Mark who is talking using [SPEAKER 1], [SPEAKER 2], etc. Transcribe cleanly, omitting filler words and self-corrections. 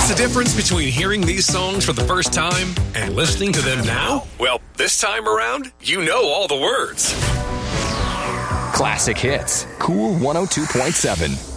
[SPEAKER 1] What's the difference between hearing these songs for the first time and listening to them now? Well, this time around, you know all the words.
[SPEAKER 2] Classic hits. Cool 102.7.